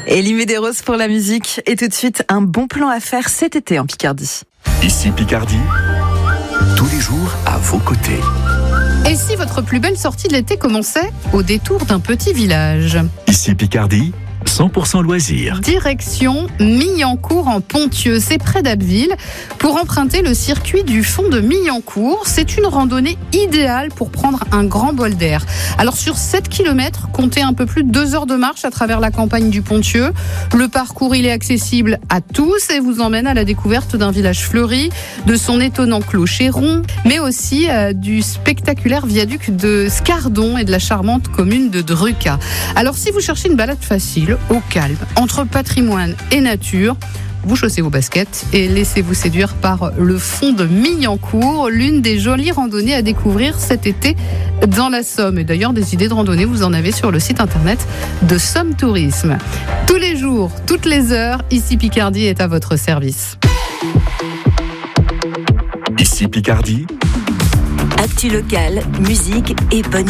Elie Medeiros pour la musique. Et tout de suite, un bon plan à faire cet été en Picardie. Ici Picardie, tous les jours à vos côtés. Et si votre plus belle sortie de l'été commençait au détour d'un petit village ? Ici Picardie, 100% loisirs. Direction Millancourt en Ponthieu, c'est près d'Abbeville. Pour emprunter le circuit du fond de Millancourt, c'est une randonnée idéale pour prendre un grand bol d'air. Alors sur 7 km, comptez un peu plus de 2 heures de marche à travers la campagne du Ponthieu. Le parcours, il est accessible à tous et vous emmène à la découverte d'un village fleuri, de son étonnant clocher rond, mais aussi du spectaculaire viaduc de Scardon et de la charmante commune de Druca. Alors si vous cherchez une balade facile, au calme, entre patrimoine et nature, vous chaussez vos baskets et laissez-vous séduire par le fond de Millancourt, l'une des jolies randonnées à découvrir cet été dans la Somme. Et d'ailleurs, des idées de randonnée, vous en avez sur le site internet de Somme Tourisme. Tous les jours, toutes les heures, Ici Picardie est à votre service. Ici Picardie, actu locale, musique et bonne